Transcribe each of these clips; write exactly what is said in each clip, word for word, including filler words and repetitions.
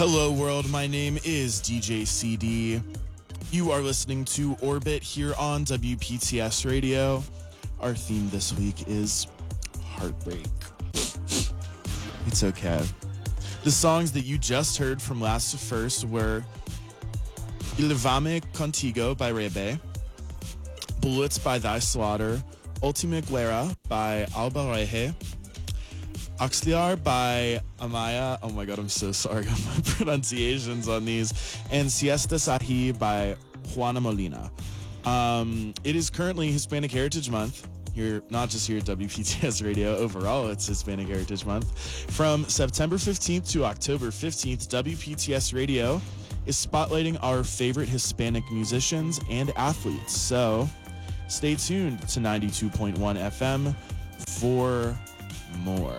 Hello, world. My name is D J C D. You are listening to Orbit here on W P T S Radio. Our theme this week is heartbreak. It's okay. The songs that you just heard from last to first were Ilvame Contigo by Rebe, Bullets by Thy Slaughter, Ultima Guerra by Albareje, Auxiliar by Amaya. Oh my god, I'm so sorry on my pronunciations on these. And Siesta Sahi by Juana Molina. Um, it is currently Hispanic Heritage Month. Here, not just here at W P T S Radio. Overall, it's Hispanic Heritage Month. From September fifteenth to October fifteenth, W P T S Radio is spotlighting our favorite Hispanic musicians and athletes. So stay tuned to ninety-two point one F M for more.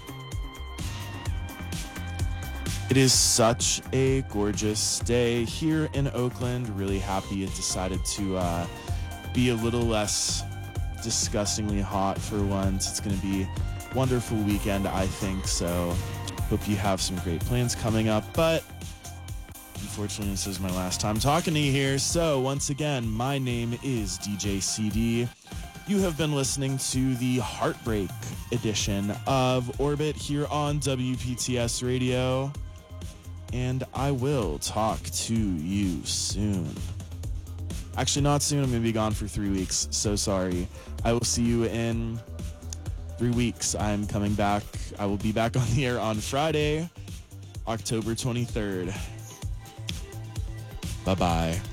It is such a gorgeous day here in Oakland. Really happy it decided to uh, be a little less disgustingly hot for once. It's going to be a wonderful weekend, I think. So hope you have some great plans coming up. But unfortunately, this is my last time talking to you here. So once again, my name is D J C D. You have been listening to the Heartbreak edition of Orbit here on W P T S Radio. And I will talk to you soon. Actually, not soon. I'm going to be gone for three weeks. So sorry. I will see you in three weeks. I'm coming back. I will be back on the air on Friday, October twenty-third. Bye-bye.